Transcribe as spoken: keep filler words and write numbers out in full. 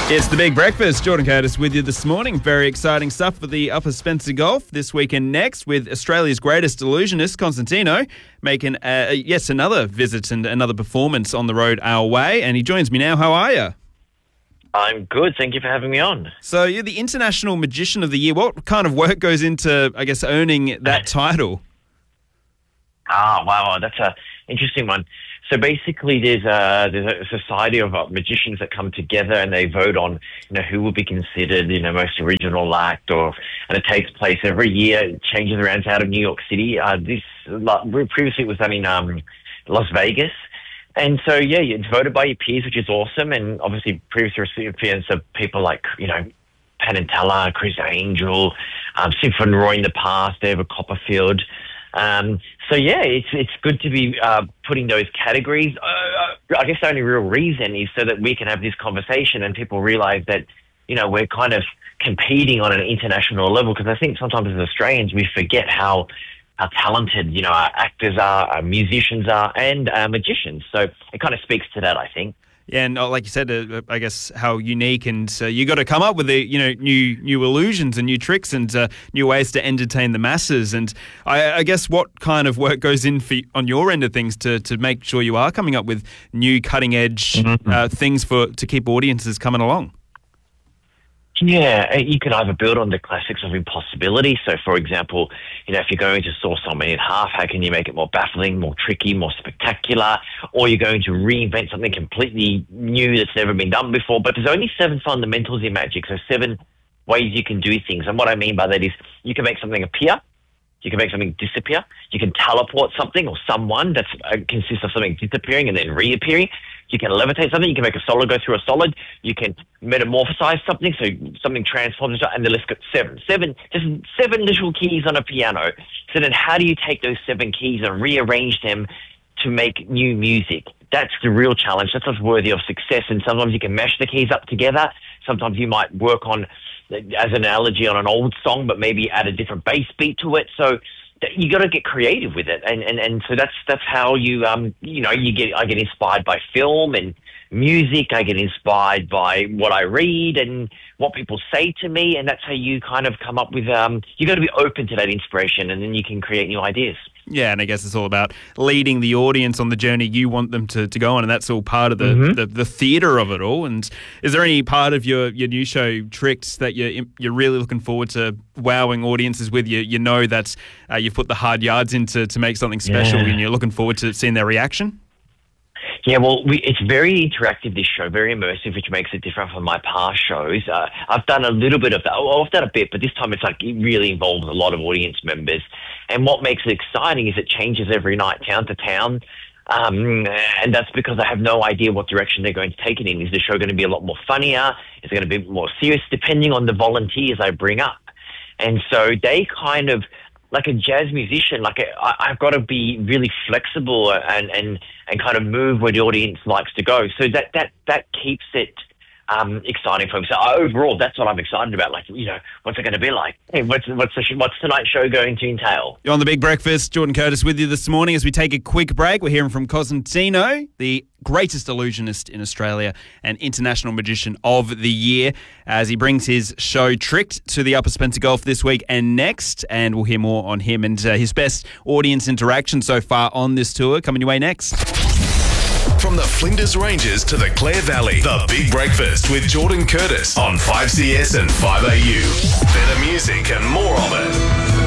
It's the Big Breakfast. Jordan Curtis with you this morning. Very exciting stuff for the Upper Spencer Golf this weekend next, with Australia's greatest illusionist, Costantino, making uh, yes another visit and another performance on the road our way. And he joins me now. How are you? I'm good. Thank you for having me on. So you're the International Magician of the Year. What kind of work goes into, I guess, earning that title? Ah, wow. That's an interesting one. So basically, there's a, there's a society of uh, magicians that come together and they vote on, you know, who will be considered, you know, most original act, or and it takes place every year. It changes around. It's out of New York City. Uh, this previously it was done in um, Las Vegas, and so yeah, it's voted by your peers, which is awesome. And obviously, previous recipients are people like, you know, Penn and Teller, Chris Angel, um, Symphony Roy in the past, David Copperfield. Um, so yeah, it's it's good to be uh, putting those categories. Uh, I guess the only real reason is so that we can have this conversation and people realise that, you know, we're kind of competing on an international level, because I think sometimes as Australians we forget how how talented, you know, our actors are, our musicians are, and our magicians. So it kind of speaks to that, I think. Yeah, and like you said, uh, I guess how unique, and uh, you got to come up with the, you know, new new illusions and new tricks and uh, new ways to entertain the masses. And I, I guess what kind of work goes in for, on your end of things to, to make sure you are coming up with new cutting edge mm-hmm. uh, things for to keep audiences coming along? Yeah, you can either build on the classics of impossibility. So, for example, you know, if you're going to saw someone in half, how can you make it more baffling, more tricky, more spectacular? Or you're going to reinvent something completely new that's never been done before. But there's only seven fundamentals in magic, so seven ways you can do things. And what I mean by that is you can make something appear, you can make something disappear, you can teleport something or someone that uh, consists of something disappearing and then reappearing. You can levitate something, you can make a solid go through a solid, you can metamorphosize something, so something transforms, and the list got seven. Seven, just seven little keys on a piano. So then how do you take those seven keys and rearrange them to make new music? That's the real challenge. That's what's worthy of success. And sometimes you can mash the keys up together. Sometimes you might work on, as an analogy, on an old song, but maybe add a different bass beat to it. So you got to get creative with it, and, and and so that's that's how you um you know you get I get inspired by film and music. I get inspired by what I read and what people say to me, and that's how you kind of come up with um you got to be open to that inspiration, and then you can create new ideas. Yeah, and I guess it's all about leading the audience on the journey you want them to, to go on, and that's all part of the, mm-hmm. the, the theatre of it all. And is there any part of your, your new show, Tricks, that you're, you're really looking forward to wowing audiences with? You you know that uh, you've put the hard yards into to make something special, yeah. and you're looking forward to seeing their reaction? Yeah, well, we, it's very interactive, this show, very immersive, which makes it different from my past shows. Uh, I've done a little bit of that. Oh, I've done a bit, but this time it's like it really involves a lot of audience members. And what makes it exciting is it changes every night, town to town. Um, and that's because I have no idea what direction they're going to take it in. Is the show going to be a lot more funnier? Is it going to be more serious? Depending on the volunteers I bring up. And so they kind of, like a jazz musician, like a, I, I've got to be really flexible and, and, and kind of move where the audience likes to go. So that, that, that keeps it um, exciting for me. So overall, that's what I'm excited about. Like, you know, what's it going to be like? Hey, what's, what's, the, what's tonight's show going to entail? You're on the Big Breakfast. Jordan Curtis with you this morning as we take a quick break. We're hearing from Costantino, the greatest illusionist in Australia and International Magician of the Year, as he brings his show Tricked to the Upper Spencer Golf this week and next. And we'll hear more on him and uh, his best audience interaction so far on this tour coming your way next. From the Flinders Ranges to the Clare Valley, the Big Breakfast with Jordan Curtis on five C S and five A U. Better music and more